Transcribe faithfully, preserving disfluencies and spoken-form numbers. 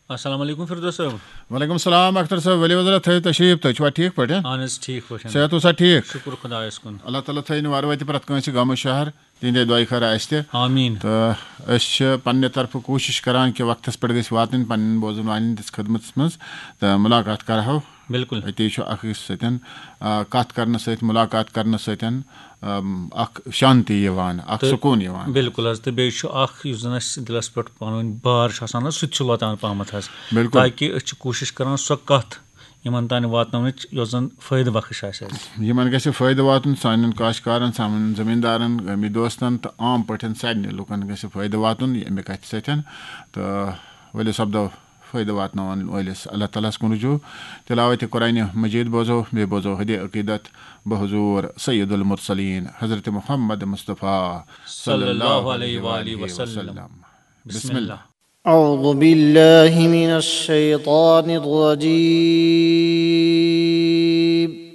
अस्सलाम वालेकुम फिरदौस साहब। वालेकुम सलाम अख्तर साहब वली वजरा थे तशरीफ तो छुआ ठीक पटे अहन ठीक पटे सेहत उसा ठीक शुक्र खुदायस कुन अल्लाह ताला थैन वार वति प्रत कंस गम शहर तिंदे दुआ खैर आस्ते आमीन। तो अस पन्ने तरफ कोशिश करान कि वक्तस पे गस वातन पन्न बोजन वालन दिस खदमत मज तो मुलाकात करहो बिल्कुल अति अख सतन कत करने सत मुलाकात करने सतन अख शांति यवान अख सुकून यवान बिल्कुल हज तो बेश अख युस जन अस दिलस पे पन बार आसान सु लोतान पहमत हज ताकि अस कोशिश करान सो कथ यमन तान वातनच योस जन फायदे बख्श आसे यमन गसे फायदे वातन सानन काशकारन सामन जमींदारन गमी दोस्तन तो आम पठन सारे लुकन गसे फायदे वातन यमे कथ सतन तो वली शब्द फायदे वातन वलिस अल्लाह ताला कुन रुजू तिलावत कुरान मजीद बोजो बे बोजो हदी अकीदत बहुजूर सैयदुल मुरसलीन हजरत मुहम्मद मुस्तफ़ा सल्लल्लाहु अलैहि वसल्लम बिस्मिल्लाह أعوذ بالله من الشيطان الرجيم